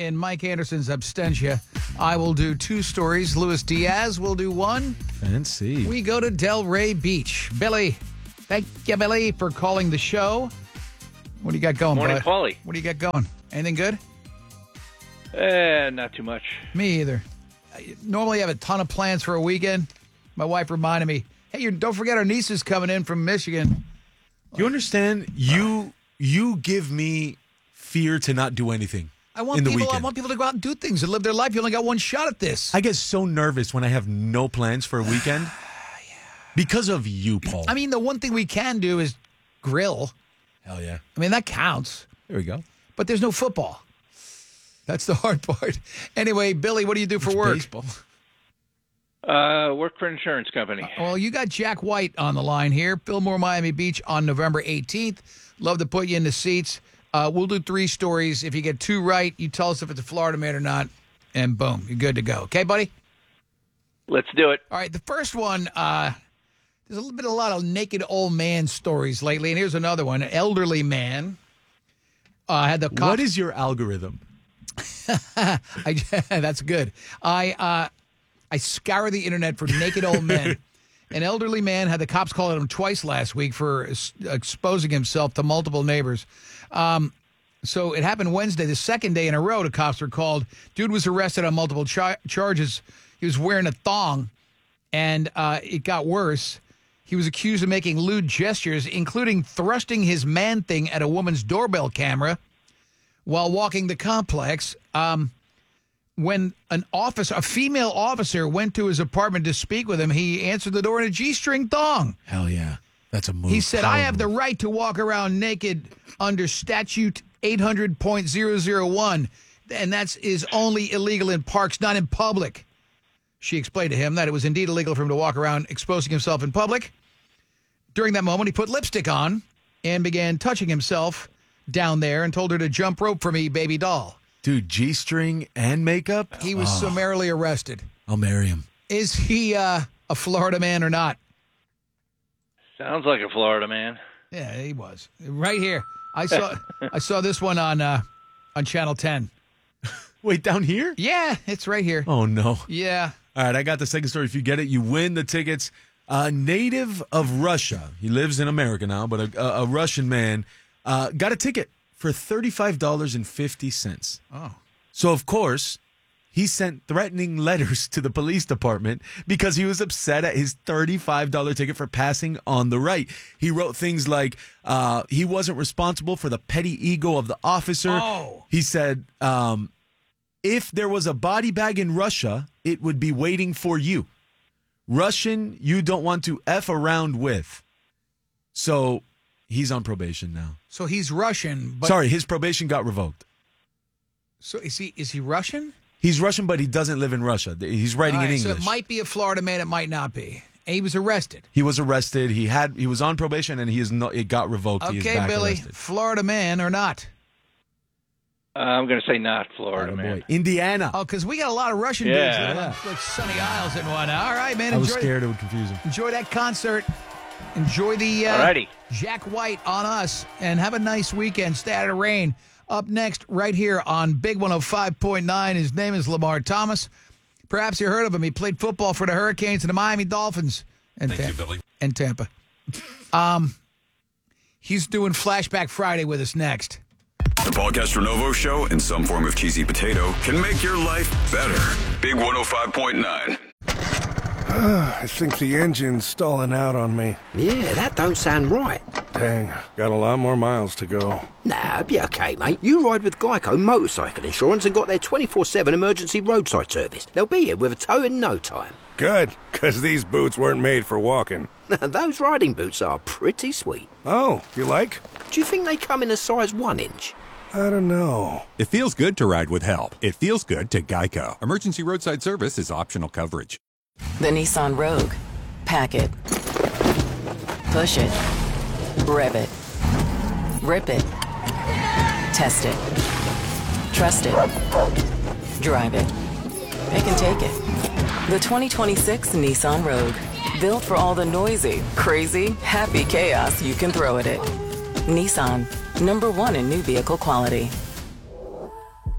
in Mike Anderson's absentia, I will do 2 stories. Luis Diaz will do 1. Fancy. We go to Delray Beach. Billy, thank you, Billy, for calling the show. What do you got going, Morning, bud? Paulie. What do you got going? Anything good? Not too much. Me either. I normally have a ton of plans for a weekend. My wife reminded me, hey, don't forget our niece is coming in from Michigan. You understand? You give me fear to not do anything. I want people to go out and do things and live their life. You only got one shot at this. I get so nervous when I have no plans for a weekend. Because of you, Paul. I mean, the one thing we can do is grill. Hell yeah. I mean, that counts. There we go. But there's no football. That's the hard part. Anyway, Billy, what do you do for work? Baseball. Work for an insurance company. Well, you got Jack White on the line here. Fillmore, Miami Beach on November 18th. Love to put you in the seats. We'll do 3 stories. If you get 2 right, you tell us if it's a Florida man or not, and boom, you're good to go. Okay, buddy? Let's do it. All right, the first one, there's a lot of naked old man stories lately, and here's another one. An elderly man had the cops. What is your algorithm? That's good. I scour the internet for naked old men. An elderly man had the cops call him twice last week for exposing himself to multiple neighbors. So it happened Wednesday, the second day in a row the cops were called. Dude was arrested on multiple charges. He was wearing a thong, and it got worse. He was accused of making lewd gestures, including thrusting his man thing at a woman's doorbell camera while walking the complex. When a female officer went to his apartment to speak with him, he answered the door in a G-string thong. Hell yeah. That's a move. He said, I have the right to walk around naked under statute 800.001, and that is only illegal in parks, not in public. She explained to him that it was indeed illegal for him to walk around exposing himself in public. During that moment, he put lipstick on and began touching himself down there and told her to jump rope for me, baby doll. Dude, G-string and makeup? He was summarily arrested. I'll marry him. Is he a Florida man or not? Sounds like a Florida man. Yeah, he was. Right here. I saw this one on Channel 10. Wait, down here? Yeah, it's right here. Oh, no. Yeah. All right, I got the second story. If you get it, you win the tickets. A native of Russia. He lives in America now, but a Russian man got a ticket for $35.50. Oh. So, of course, he sent threatening letters to the police department because he was upset at his $35 ticket for passing on the right. He wrote things like he wasn't responsible for the petty ego of the officer. Oh. He said, if there was a body bag in Russia, it would be waiting for you. Russian, you don't want to F around with. So he's on probation now. So he's Russian. But Sorry, his probation got revoked. So is he Russian? He's Russian, but he doesn't live in Russia. He's writing in English. So it might be a Florida man. It might not be. And he was arrested. He was arrested. He was on probation, and it got revoked. He is Okay, back Billy, arrested. Florida man or not? I'm going to say not Florida, man. Boy. Indiana. Oh, because we got a lot of Russian dudes that live like Sunny Isles and whatnot. All right, man. I was scared it would confuse him. Enjoy that concert. Enjoy the Jack White on us, and have a nice weekend. Stay out of the rain. Up next, right here on Big 105.9, his name is Lamar Thomas. Perhaps you heard of him. He played football for the Hurricanes and the Miami Dolphins. And Thank you, Billy. And Tampa. He's doing Flashback Friday with us next. The Paul Castronovo Show in some form of cheesy potato can make your life better. Big 105.9. I think the engine's stalling out on me. Yeah, that don't sound right. Dang, got a lot more miles to go. Nah, be okay, mate. You ride with Geico Motorcycle Insurance and got their 24/7 emergency roadside service. They'll be here with a tow in no time. Good, because these boots weren't made for walking. Those riding boots are pretty sweet. Oh, you like? Do you think they come in a size 1 inch? I don't know. It feels good to ride with help. It feels good to Geico. Emergency roadside service is optional coverage. The Nissan Rogue. Pack it. Push it. Rev it. Rip it. Test it. Trust it. Drive it. Pick and take it. The 2026 Nissan Rogue. Built for all the noisy, crazy, happy chaos you can throw at it. Nissan. #1 in new vehicle quality.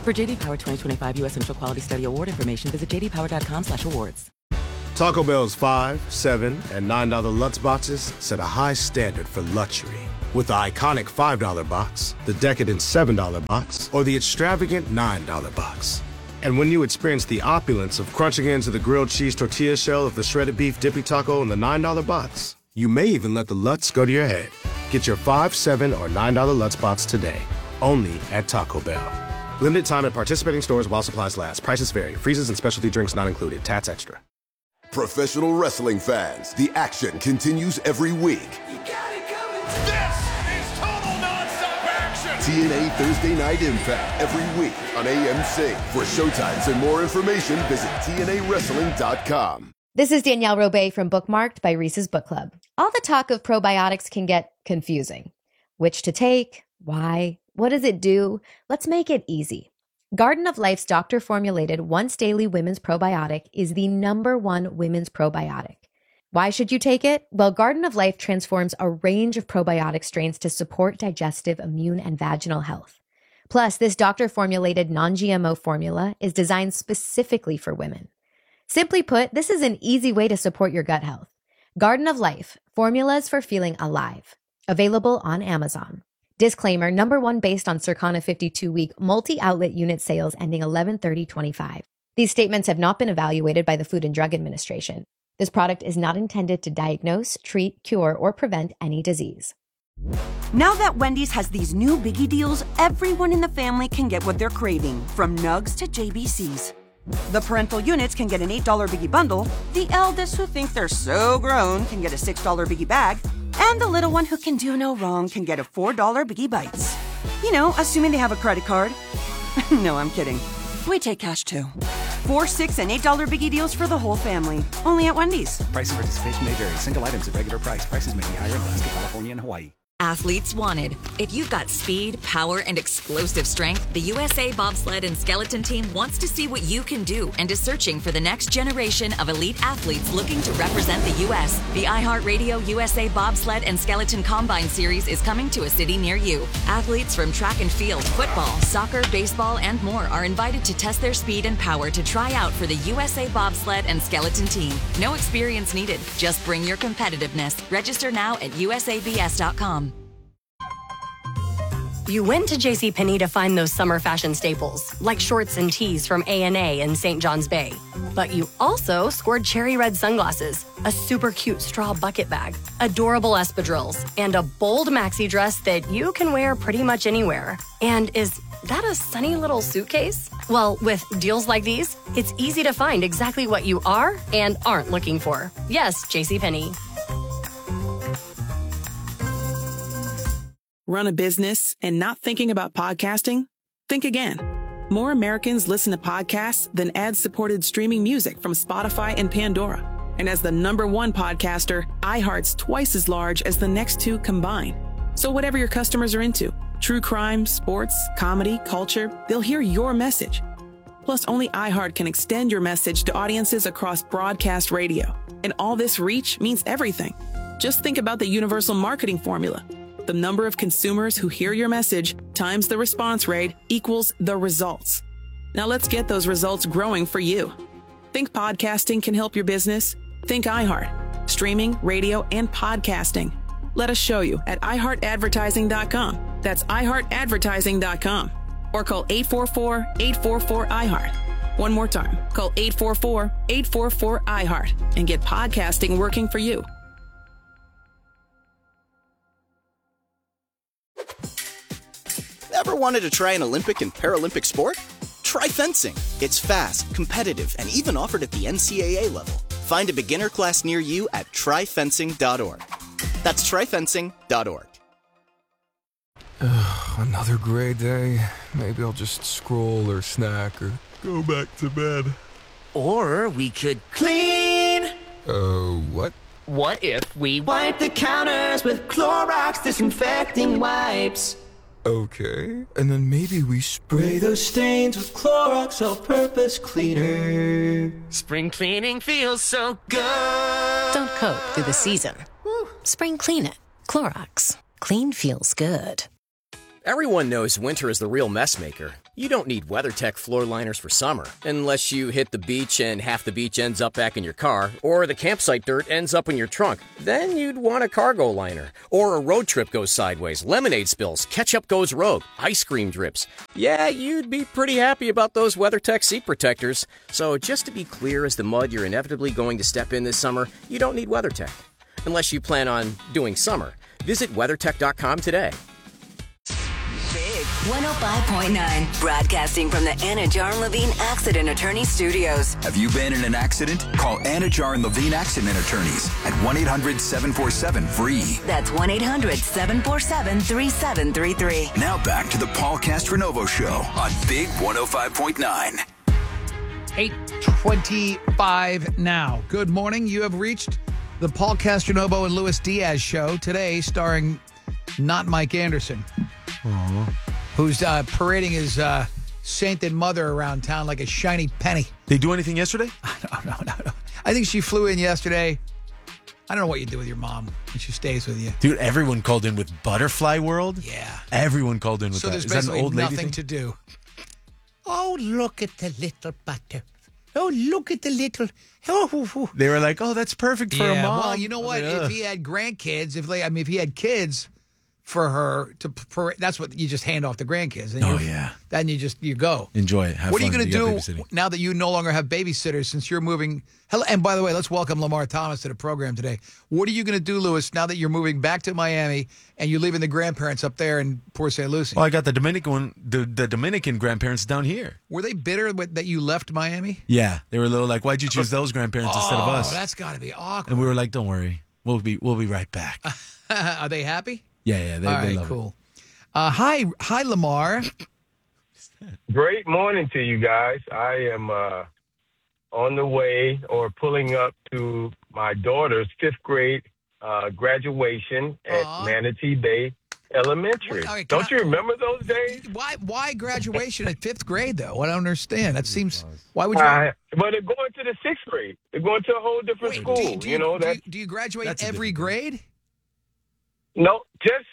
For JD Power 2025 U.S. Central Quality Study Award information, visit jdpower.com/awards. Taco Bell's $5, $7, and $9 Lutz boxes set a high standard for luxury. With the iconic $5 box, the decadent $7 box, or the extravagant $9 box. And when you experience the opulence of crunching into the grilled cheese tortilla shell of the shredded beef dippy taco in the $9 box, you may even let the Lutz go to your head. Get your $5, $7, or $9 Lutz box today, only at Taco Bell. Limited time at participating stores while supplies last. Prices vary. Freezes and specialty drinks not included. Tats extra. Professional wrestling fans, the action continues every week. You got it coming. This is total nonstop action. TNA Thursday Night Impact every week on AMC. For showtimes and more information, visit TNAWrestling.com. This is Danielle Robay from Bookmarked by Reese's Book Club. All the talk of probiotics can get confusing. Which to take? Why? What does it do? Let's make it easy. Garden of Life's doctor-formulated once-daily women's probiotic is the #1 women's probiotic. Why should you take it? Well, Garden of Life transforms a range of probiotic strains to support digestive, immune, and vaginal health. Plus, this doctor-formulated non-GMO formula is designed specifically for women. Simply put, this is an easy way to support your gut health. Garden of Life, formulas for feeling alive. Available on Amazon. Disclaimer, #1 based on Circana 52-week multi-outlet unit sales ending 11/30/25. These statements have not been evaluated by the Food and Drug Administration. This product is not intended to diagnose, treat, cure, or prevent any disease. Now that Wendy's has these new biggie deals, everyone in the family can get what they're craving, from nugs to JBCs. The parental units can get an $8 biggie bundle, the eldest who think they're so grown can get a $6 biggie bag, and the little one who can do no wrong can get a $4 Biggie Bites. You know, assuming they have a credit card. No, I'm kidding. We take cash too. 4, 6, and $8 Biggie deals for the whole family. Only at Wendy's. Price and participation may vary. Single items at regular price. Prices may be higher in Alaska, California, and Hawaii. Athletes wanted. If you've got speed, power, and explosive strength, the USA Bobsled and Skeleton Team wants to see what you can do and is searching for the next generation of elite athletes looking to represent the U.S. The iHeartRadio USA Bobsled and Skeleton Combine Series is coming to a city near you. Athletes from track and field, football, soccer, baseball, and more are invited to test their speed and power to try out for the USA Bobsled and Skeleton Team. No experience needed. Just bring your competitiveness. Register now at usabs.com. You went to JCPenney to find those summer fashion staples, like shorts and tees from A&A and St. John's Bay. But you also scored cherry red sunglasses, a super cute straw bucket bag, adorable espadrilles, and a bold maxi dress that you can wear pretty much anywhere. And is that a sunny little suitcase? Well, with deals like these, it's easy to find exactly what you are and aren't looking for. Yes, JCPenney. Run a business and not thinking about podcasting? Think again. More Americans listen to podcasts than ad-supported streaming music from Spotify and Pandora. And as the #1 podcaster, iHeart's twice as large as the next two combined. So whatever your customers are into, true crime, sports, comedy, culture, they'll hear your message. Plus, only iHeart can extend your message to audiences across broadcast radio. And all this reach means everything. Just think about the universal marketing formula. The number of consumers who hear your message times the response rate equals the results. Now let's get those results growing for you. Think podcasting can help your business? Think iHeart. Streaming, radio, and podcasting. Let us show you at iHeartAdvertising.com. That's iHeartAdvertising.com. Or call 844-844-iHeart. One more time. Call 844-844-iHeart and get podcasting working for you. Ever wanted to try an Olympic and Paralympic sport? Try fencing. It's fast, competitive, and even offered at the NCAA level. Find a beginner class near you at tryfencing.org. That's tryfencing.org. Another gray day. Maybe I'll just scroll or snack or go back to bed. Or we could clean. What? What if we wipe the counters with Clorox disinfecting wipes? Okay, and then maybe we spray those stains with Clorox All-Purpose Cleaner. Spring cleaning feels so good. Don't cope through the season. Spring clean it. Clorox. Clean feels good. Everyone knows winter is the real mess maker. You don't need WeatherTech floor liners for summer, unless you hit the beach and half the beach ends up back in your car, or the campsite dirt ends up in your trunk. Then you'd want a cargo liner. Or a road trip goes sideways, lemonade spills, ketchup goes rogue, ice cream drips. Yeah, you'd be pretty happy about those WeatherTech seat protectors. So just to be clear, as the mud you're inevitably going to step in this summer, you don't need WeatherTech. Unless you plan on doing summer. Visit WeatherTech.com today. Big 105.9, broadcasting from the Anna Jar Levine Accident Attorney Studios. Have you been in an accident? Call Anna Jar and Levine Accident Attorneys at 1-800-747-FREE. That's 1-800-747-3733. Now back to the Paul Castronovo Show on Big 105.9. 8:25 now. Good morning. You have reached the Paul Castronovo and Luis Diaz Show today, starring not Mike Anderson. Who's parading his sainted mother around town like a shiny penny. They do anything yesterday? No. I think she flew in yesterday. I don't know what you do with your mom when she stays with you. Dude, everyone called in with Butterfly World. Yeah. Everyone called in with so that. There's Is that an basically old lady nothing thing? to do. Oh, look at the little butter. Oh, look at the little... Oh. They were like, oh, that's perfect for a mom. Well, you know what? If he had grandkids, if he had kids for her to that's what you just hand off to grandkids. And then you go. Enjoy it. Have what are you fun. going to do babysitting. now that you no longer have babysitters since you're moving? Hello, and by the way, let's welcome Lamar Thomas to the program today. What are you going to do, Louis, now that you're moving back to Miami and you're leaving the grandparents up there in Port St. Lucie? Well, I got the Dominican grandparents down here. Were they bitter that you left Miami? Yeah, they were a little like, why'd you choose those grandparents instead of us? Oh, that's got to be awkward. And we were like, don't worry, we'll be right back. Are they happy? Yeah, they love cool. Hi, Lamar. Great morning to you guys. I am on the way or pulling up to my daughter's 5th grade graduation at Manatee Bay Elementary. Don't you remember those days? Why graduation at 5th grade, though? I don't understand. That seems... Why would you... But they're going to the 6th grade. They're going to a whole different school. Do you graduate every grade? No, just...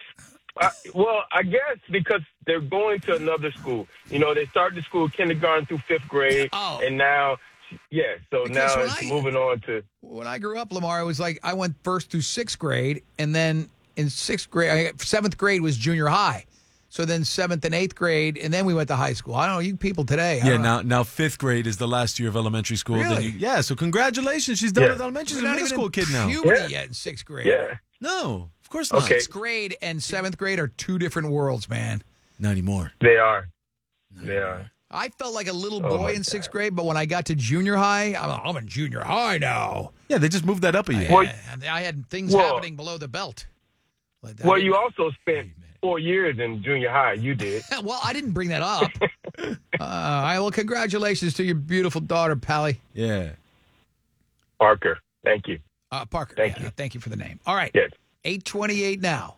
I guess because they're going to another school. They start the school kindergarten through 5th grade, and now... Yeah, so because now it's moving on to... When I grew up, Lamar, it was like I went first through 6th grade, and then in 7th grade was junior high. So then 7th and 8th grade, and then we went to high school. I don't know, you people today. Now 5th grade is the last year of elementary school. Really? So congratulations. She's done with elementary. She's a middle school kid now. Puberty yet in 6th grade. Yeah. No, of course not. 6th grade and 7th grade are two different worlds, man. Not anymore. They are. They are. I felt like a little boy in 6th grade, but when I got to junior high, I'm in junior high now. Yeah, they just moved that up a year. And I had things happening below the belt. Like that. Well, you also spent 4 years in junior high. You did. Well, I didn't bring that up. Well, congratulations to your beautiful daughter, Pally. Yeah. Parker. Thank you. Parker. Thank you. Thank you for the name. All right. Yes. 8:28 now.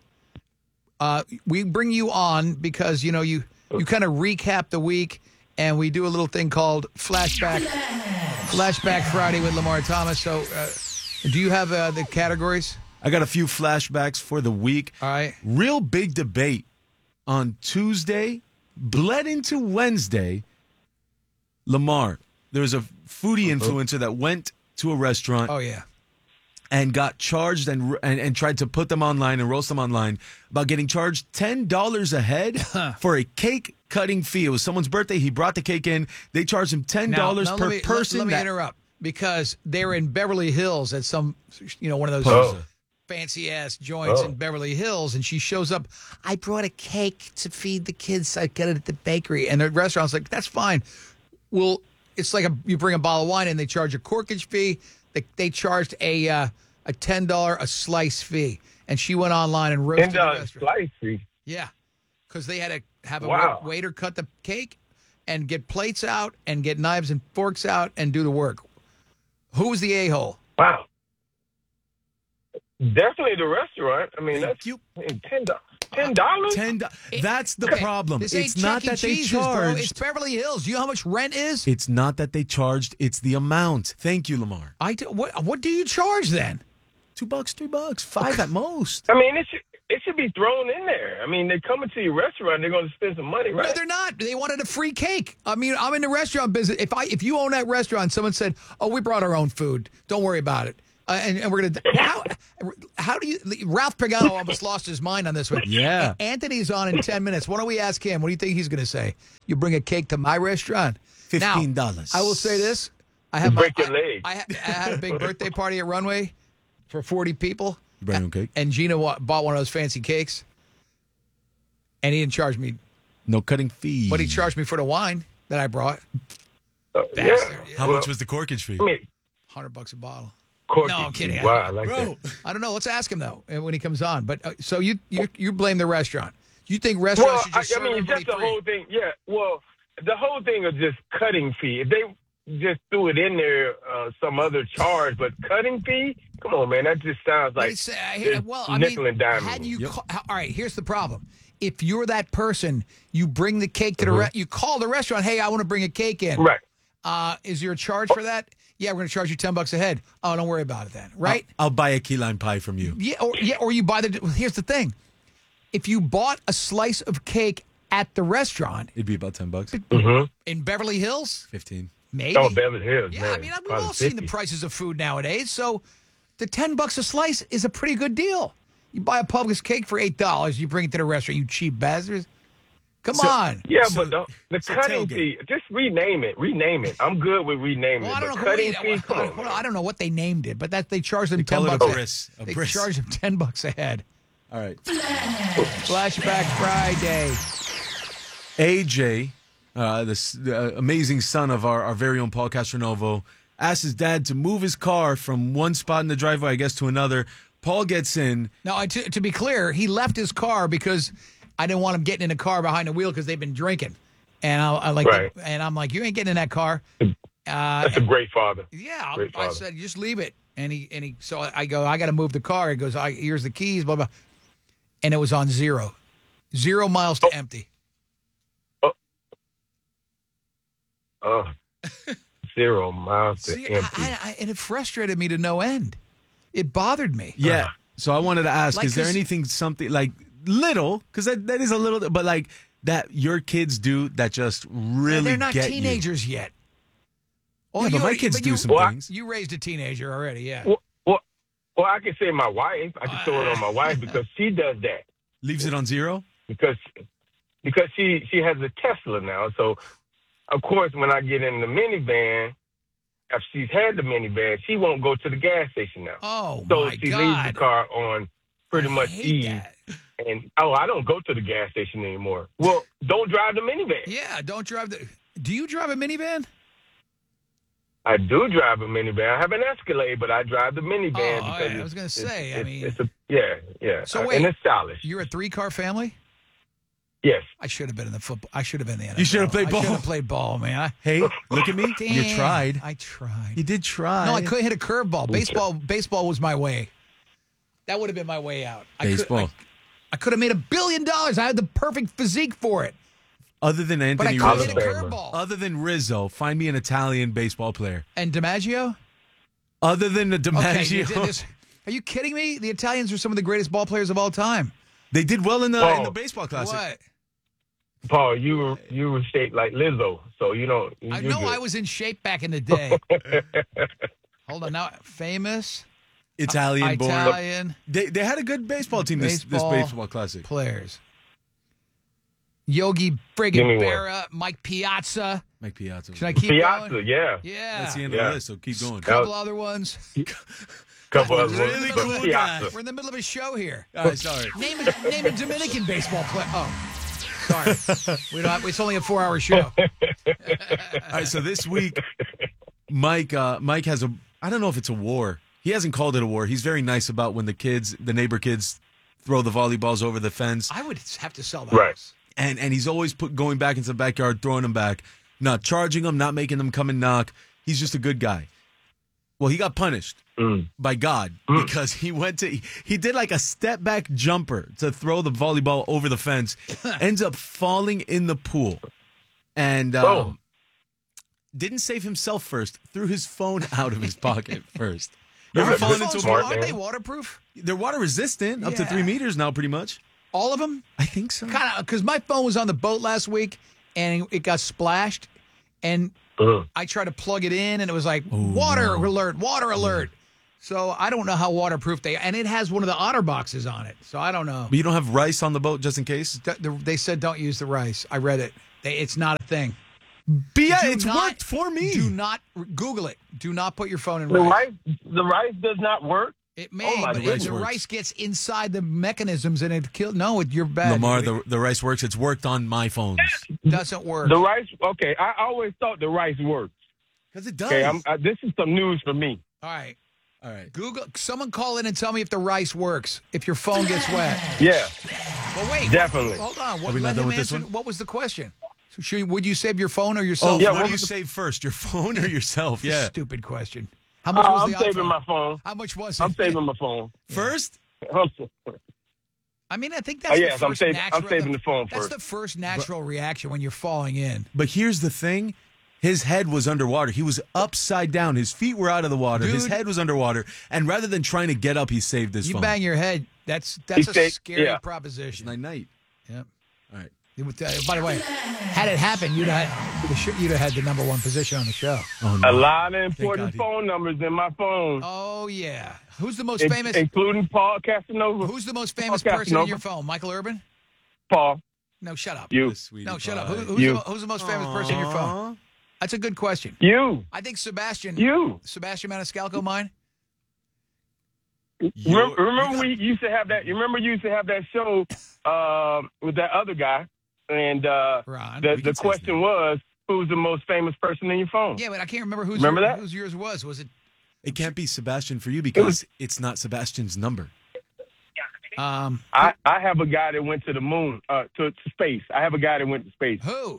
We bring you on because, you kind of recap the week, and we do a little thing called Flashback Friday with Lamar Thomas. So do you have the categories? I got a few flashbacks for the week. All right. Real big debate on Tuesday, bled into Wednesday. Lamar, there was a foodie influencer that went to a restaurant. Oh, yeah. And got charged and tried to put them online and roast them online about getting charged $10 a head for a cake cutting fee. It was someone's birthday. He brought the cake in. They charged him $10 per person. Let me interrupt because they were in Beverly Hills at some, one of those fancy ass joints in Beverly Hills, and she shows up. I brought a cake to feed the kids. I got it at the bakery, and the restaurant's like, that's fine. Well, it's like you bring a bottle of wine and they charge a corkage fee. They charged a $10 a slice fee, and she went online and roasted the restaurant. Slice fee. Yeah, because they had to have a waiter cut the cake and get plates out and get knives and forks out and do the work. Who was the a-hole? Wow. Definitely the restaurant. I mean, that's $10. That's the problem. It's not that they charged. It's Beverly Hills. Do you know how much rent is? It's not that they charged. It's the amount. Thank you, Lamar. What do you charge then? $2, $3, $5 at most. I mean, it should be thrown in there. I mean, they're coming to your restaurant, they're going to spend some money, right? No, they're not. They wanted a free cake. I mean, I'm in the restaurant business. If you own that restaurant, someone said, "Oh, we brought our own food. Don't worry about it." And we're gonna. How do you? Ralph Pagano almost lost his mind on this one. Yeah. Anthony's on in 10 minutes. Why don't we ask him? What do you think he's going to say? You bring a cake to my restaurant. $15. I will say this. I had a big birthday party at Runway for 40 people. You bring him cake? And Gina bought one of those fancy cakes. And he didn't charge me. No cutting fees. But he charged me for the wine that I brought. Yeah. How much was the corkage fee? I mean, $100 a bottle. corkage No, I'm kidding. fee. Wow, I like Bro, that. I don't know. Let's ask him, though, when he comes on. But so you blame the restaurant. You think restaurants should just serve everybody just the free? whole thing. Yeah, well, the whole thing is just cutting fee. If they just threw it in there, some other charge, but cutting fee? Come on, man. That just sounds like nickel and diamond. All right, here's the problem. If you're that person, you bring the cake to the you call the restaurant, hey, I want to bring a cake in. Right. Is there a charge for that? Yeah, we're going to charge you $10 a head. Oh, don't worry about it then, right? I'll buy a key lime pie from you. Or you buy the. Here's the thing: if you bought a slice of cake at the restaurant, It'd be about $10. in Beverly Hills, 15. maybe. Oh, Beverly Hills, Yeah, man. I mean, we've Probably all seen 50. the prices of food nowadays, so the $10 a slice is a pretty good deal. You buy a Publix cake for $8, you bring it to the restaurant, you cheap bastards. Come on. Yeah, but the cutting fee, just rename it. Rename it. I'm good with renaming Well, I it. don't But know. cutting fee, come on. Hold on, I don't know what they named it, but they charged them call $10 it a a bris, a They bris. charged them $10 a head. All right. Flashback Friday. AJ, the amazing son of our very own Paul Castronovo, asked his dad to move his car from one spot in the driveway, I guess, to another. Paul gets in. Now, to be clear, he left his car because I didn't want him getting in a car behind the wheel because they've been drinking. And I'm like, you ain't getting in that car. That's a great father. Yeah, Great I father. said, just leave it. And so I go, I got to move the car. He goes, here's the keys, blah, blah. And it was on 0 miles to empty. 0 miles to See, empty. and it frustrated me to no end. It bothered me. Yeah. So I wanted to ask, Like, is there 'cause- anything, something like little, because that is a little, but like that your kids do that just really They're not get teenagers yet. Yeah, but my kids do some things. You raised a teenager already, yeah. Well, I can say my wife. I can throw it on my wife because she does that. Leaves it on 0? Because she has a Tesla now. So, of course, when I get in the minivan, after she's had the minivan, she won't go to the gas station now. Oh, so my she leaves God. the car on pretty much E. that. And, I don't go to the gas station anymore. Well, don't drive the minivan. Yeah, don't drive the... Do you drive a minivan? I do drive a minivan. I have an Escalade, but I drive the minivan. Oh, because yeah, I was going to say, yeah. So wait, and it's stylish. You're a 3-car family? Yes. I should have been in the football. I should have been in the NFL. You should have played ball. I should have played ball, man. Hey, look at me. You Damn, tried. I tried. You did try. No, I couldn't hit a curveball. Baseball was my way. That would have been my way out. Baseball. I could have made $1 billion. I had the perfect physique for it. Other than Anthony But I Rizzo. couldn't hit a curveball. Other than Rizzo, find me an Italian baseball player. And DiMaggio? Other than the Okay, DiMaggio. you did this. Are you kidding me? The Italians are some of the greatest ball players of all time. They did well in the baseball classic. What? Paul, you were shaped like Lizzo, so you don't. I know I was in shape back in the day. Hold on now. Famous Italian born. Italian. They had a good baseball team this baseball classic. Players. Yogi Give me friggin' one. Berra, Mike Piazza. Mike Piazza. Should I keep Piazza, going? yeah. Yeah. That's the end of the list, so keep going. Couple other ones. Couple of Really but cool Piazza. We're in the middle of a show here. All right, sorry. Name a Dominican baseball player. Oh, sorry. We don't have, it's only a 4-hour show. All right, so this week, Mike has a, I don't know if it's a war. He hasn't called it a war. He's very nice about when the neighbor kids throw the volleyballs over the fence. I would have to sell that Right. house. And he's always going back into the backyard, throwing them back, not charging them, not making them come and knock. He's just a good guy. Well, he got punished by God because he did like a step back jumper to throw the volleyball over the fence, ends up falling in the pool, and didn't save himself first, threw his phone out of his pocket first. You ever That's fallen a into a smart pool? Aren't man. they waterproof? They're water resistant, up to Yeah. 3 meters now, pretty much. All of them? I think so. Kind of, because my phone was on the boat last week and it got splashed, and I tried to plug it in, and it was like water alert, water alert. So I don't know how waterproof they, and it has one of the Otter boxes on it. So I don't know. But you don't have rice on the boat just in case? They said don't use the rice. I read it. It's not a thing. But yeah, Do it's not- worked for me. Do not Google it. Do not put your phone in The rice. rice does not work. It may, Oh, my but goodness. the rice gets inside the mechanisms and it kills. No, you're bad. Lamar, the rice works. It's worked on my phones. Doesn't work. The rice, okay. I always thought the rice works. Because it does. Okay, this is some news for me. All right. All right. Google. Someone call in and tell me if the rice works. If your phone gets wet. Yeah. Well, wait. Definitely. Hold on. Are we not let done him with this answer. one? What was the question? So would you save your phone or yourself? Oh, Yeah, what what do you was the- save first, your phone or yourself? Yeah. Stupid question. How much was I'm the saving iPhone? my phone. How much was it? I'm saving my phone. First? I mean, I think that's yes, the I'm first saving. natural. I'm saving the phone That's first. the first natural reaction when you're falling in. But here's the thing. His head was underwater. He was upside down. His feet were out of the water. His Dude. head was underwater. And rather than trying to get up, he saved his You phone. bang your head. That's He a saved- scary yeah. proposition. Night-night. Yep. All right. By the way, had it happened, you'd have had the number one position on the show. Oh, A no. lot of important God. phone numbers in my phone, Oh yeah. Who's the most famous? including Paul Casanova. Who's the most famous Paul person in Casanova. your phone? Michael Urban? Paul, No, shut up. you, No, shut up. Who's You. who's the most famous person in your phone? That's a good question. you, I think Sebastian. you. Sebastian Maniscalco, mine. Remember we used to have that. You remember you used to have that show with that other guy, and Ron. the question was, who's the most famous person in your phone? Yeah, but I can't remember Remember that? whose yours was. Was it? It can't be Sebastian for you because it's not Sebastian's number. Um, I have a guy that went to the moon, to space. I have a guy that went to space. who?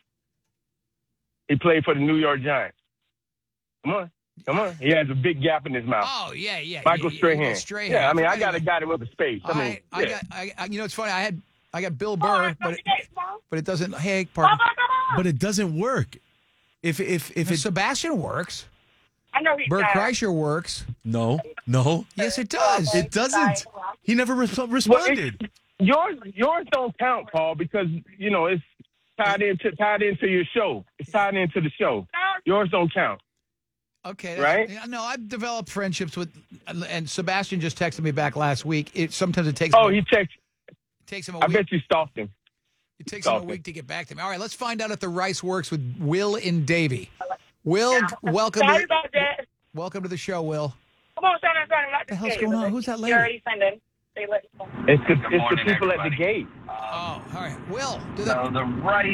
He played for the New York Giants. Come on. He has a big gap in his mouth. Oh yeah. Michael yeah, Strahan. Strahan. Yeah, I mean, I got forgot a guy that went to space. All I mean, right, I yeah. got. You know, it's funny. I got Bill Burr, but it doesn't. Hey, Parker. But it doesn't work. If it Sebastian works. I know he's Bert Kreischer works. no. Yes, it does. It doesn't. He never responded. Yours don't count, Paul, because you know it's tied into your show. It's tied into the show. Yours don't count. Okay, Right? yeah, no, I've developed friendships with, and Sebastian just texted me back last week. Sometimes it takes. Oh, he texted. Takes him a I week. bet you stalked him. It takes him a week to get back to me. All right, let's find out if the rice works with Will and Davy. Will, welcome. Sorry about that. Welcome to the show, Will. Come on, son. What the hell's going on? Who's that lady? You're already sending. They let you know. It's the people at the gate. Oh, all right. Will, do So that. the rice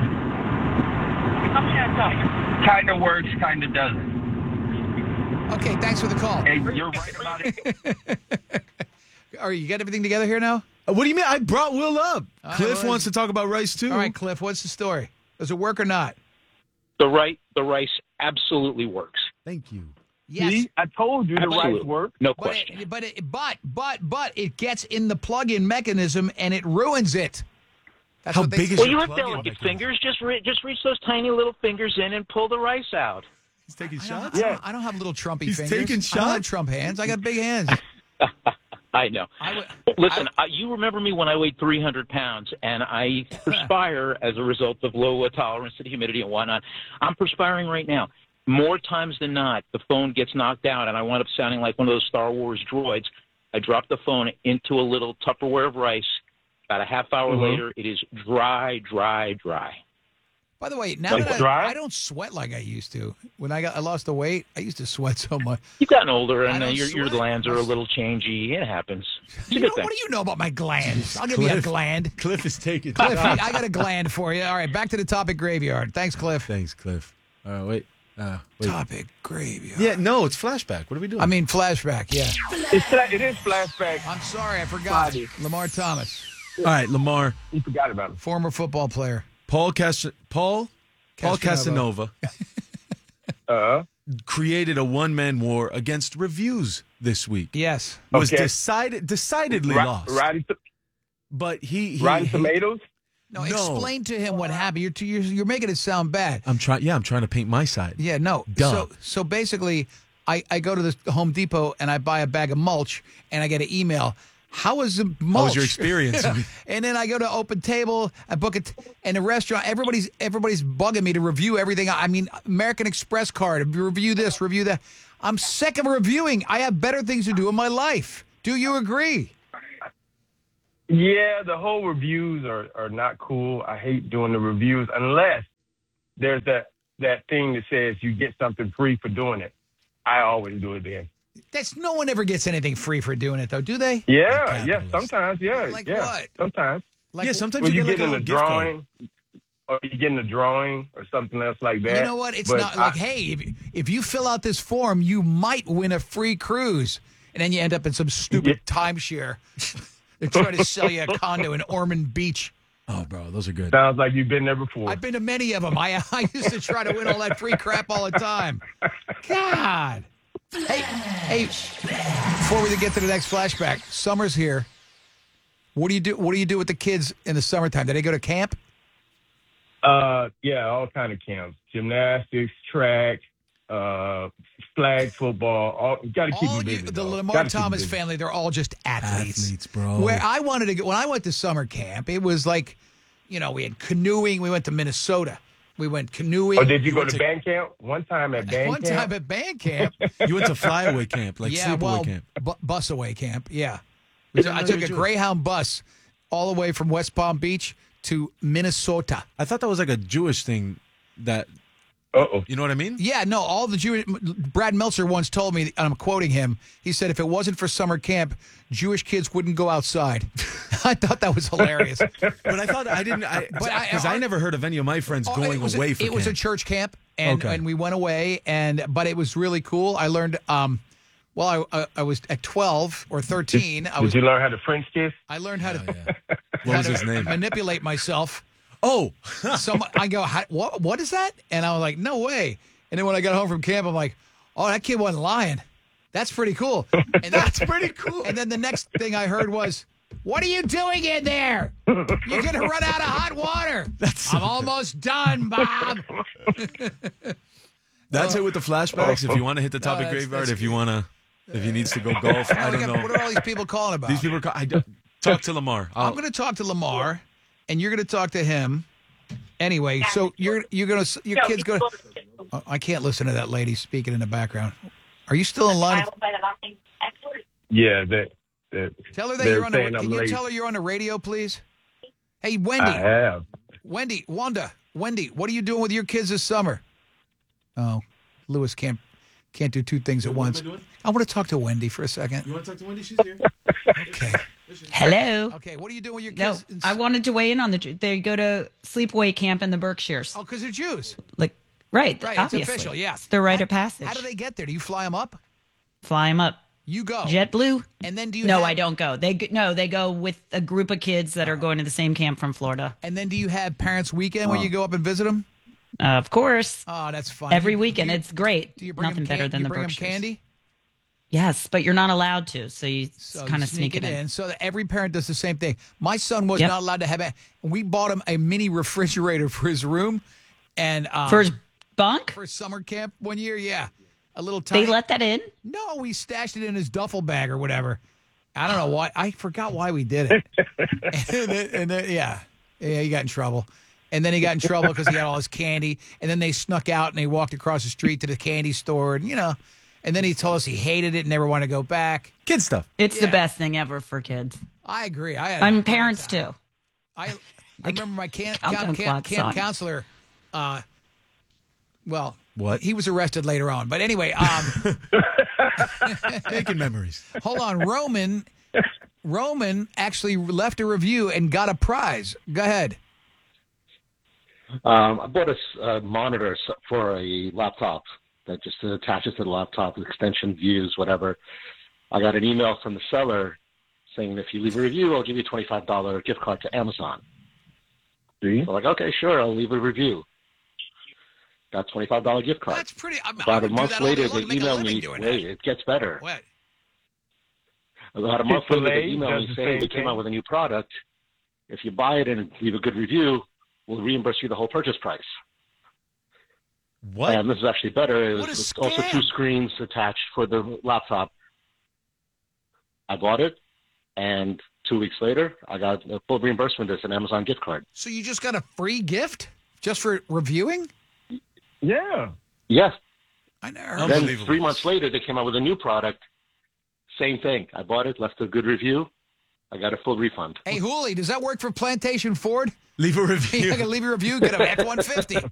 I'm trying to tell you. kind of works, kind of doesn't. Okay, thanks for the call. Hey, you're right about it. All right, you got everything together here now? What do you mean? I brought Will up. Cliff well, wants to talk about rice too. All right, Cliff, what's the story? Does it work or not? The rice absolutely works. Thank you. Yes. See, I told you the Absolutely. rice works. No But question. but it gets in the plug-in mechanism and it ruins it. That's How what they big is Well, your you have plug-in delicate mechanism? fingers. Just reach those tiny little fingers in and pull the rice out. He's taking I shots. don't have little Trumpy He's fingers. taking I don't have shots? Trump hands. I got big hands. I know. Listen, you remember me when I weighed 300 pounds, and I perspire as a result of low tolerance to the humidity and whatnot. I'm perspiring right now. More times than not, the phone gets knocked out, and I wind up sounding like one of those Star Wars droids. I drop the phone into a little Tupperware of rice. About a half hour later, it is dry. By the way, now Like that dry? I don't sweat like I used to. When I lost the weight, I used to sweat so much. You've gotten older, I and don't your sweat. glands are a little changey. It happens. It's a You good know, thing. what do you know about my glands? I'll give you a Cliff. gland. Cliff is taking Cliff, shots. I got a gland for you. All right, back to the topic graveyard. Thanks, Cliff. Thanks, Cliff. All right, wait. Topic graveyard. Yeah, no, it's flashback. What are we doing? I mean, flashback, yeah. It is flashback. I'm sorry, I forgot. Lamar Thomas. All right, Lamar. You forgot about him. Former football player. Paul Casanova created a one-man war against reviews this week. Yes. Was Okay. decidedly lost. But he Rotten Tomatoes? No, explain to him what happened. You're making it sound bad. I'm trying to paint my side. Yeah, no. Duh. So basically, I go to the Home Depot and I buy a bag of mulch, and I get an email. How was the mulch? How was your experience? And then I go to Open Table, I book it, and the restaurant, everybody's bugging me to review everything. I mean, American Express card, review this, review that. I'm sick of reviewing. I have better things to do in my life. Do you agree? Yeah, the whole reviews are not cool. I hate doing the reviews unless there's that thing that says you get something free for doing it. I always do it then. No one ever gets anything free for doing it, though, do they? Yeah, sometimes, yeah. Like yeah, what? Sometimes. Sometimes when you get like in a a gift card. drawing, or you get in a drawing or something else like that. You know what? It's But not like, hey, if you fill out this form, you might win a free cruise. And then you end up in some stupid timeshare. They're trying to sell you a condo in Ormond Beach. Oh, bro, those are good. Sounds like you've been there before. I've been to many of them. I used to try to win all that free crap all the time. God. Hey, before we get to the next flashback, summer's here. What do you do? What do you do with the kids in the summertime? Do they go to camp? Yeah, all kind of camps: gymnastics, track, flag football. You got to keep them busy. The Lamar Thomas family, they're all just athletes, bro. Where I wanted to go, when I went to summer camp, it was like, we had canoeing. We went to Minnesota. We went canoeing. Or did you go to band camp? One time at band camp? One time at band camp. You went to flyaway camp, like sleepaway camp. Bus away camp, yeah. I took a Greyhound bus all the way from West Palm Beach to Minnesota. I thought that was like a Jewish thing that... Uh-oh. You know what I mean? Yeah, no, all the Jewish... Brad Meltzer once told me, and I'm quoting him, he said if it wasn't for summer camp, Jewish kids wouldn't go outside. I thought that was hilarious. But I thought because I never heard of any of my friends going away for camp. It was a church camp, and we went away, but it was really cool. I learned... I was at 12 or 13. Did you learn how to French kiss? I learned how to... What was his name? Manipulate myself. Oh, I go, what is that? And I was like, no way. And then when I got home from camp, I'm like, oh, that kid wasn't lying. That's pretty cool. And that's pretty cool. And then the next thing I heard was, what are you doing in there? You're going to run out of hot water. I'm almost done, Bob. That's it with the flashbacks. If you want to hit the topic graveyard, if you needs to go golf, I don't know. What are all these people calling about? These people talk to Lamar. I'm going to talk to Lamar. And you're going to talk to him anyway. So your kids go. I can't listen to that lady speaking in the background. Are you still in line? Yeah, tell her that you're on the. Can you tell her you're on the radio, please? Hey, Wendy. I have. Wanda, what are you doing with your kids this summer? Oh, Lewis can't do two things at once. I want to talk to Wendy for a second. You want to talk to Wendy? She's here. Okay. Hello. Okay, what are you doing with your kids? No, I wanted to weigh in on they go to sleepaway camp in the Berkshires. Oh, because they're Jews. Right, It's obviously. official, yeah. It's the rite of passage. How do they get there? Do you fly them up? Fly them up. You go. JetBlue. And then do you No, I don't go. They go with a group of kids that are going to the same camp from Florida. And then do you have Parents Weekend where you go up and visit them? Of course. Oh, that's fun. Every weekend. It's great. Do you bring Nothing better than the Berkshires. Do you bring them candy? Yes, but you're not allowed to, so you kind of sneak it in. So that every parent does the same thing. My son was not allowed to have it. We bought him a mini refrigerator for his room, and for his bunk for summer camp one year. Yeah, a little tiny. They let that in? No, we stashed it in his duffel bag or whatever. I don't know why. I forgot why we did it. and then, he got in trouble. And then he got in trouble because he had all his candy. And then they snuck out and they walked across the street to the candy store, and And then he told us he hated it and never wanted to go back. Kid stuff. It's the best thing ever for kids. I agree. I'm parents too. I remember my camp counselor. What? He was arrested later on. But anyway. Making memories. Hold on. Roman actually left a review and got a prize. Go ahead. I bought a monitor for a laptop that just attaches to the laptop, extension, views, whatever. I got an email from the seller saying if you leave a review, I'll give you a $25 gift card to Amazon. So I'm like, okay, sure, I'll leave a review. Got a $25 gift card. That's pretty. About a month later, they emailed me, wait, it gets better. What? About a month later, they emailed me saying we came out with a new product. If you buy it and leave a good review, we'll reimburse you the whole purchase price. What? And this is actually better. It What a was also scam. 2 screens attached for the laptop. I bought it, and 2 weeks later, I got a full reimbursement as an Amazon gift card. So you just got a free gift just for reviewing? Yeah. Yes. I know. Then 3 months later, they came out with a new product. Same thing. I bought it, left a good review. I got a full refund. Hey, Hooli, does that work for Plantation Ford? Leave a review. I can leave a review, get an F-150.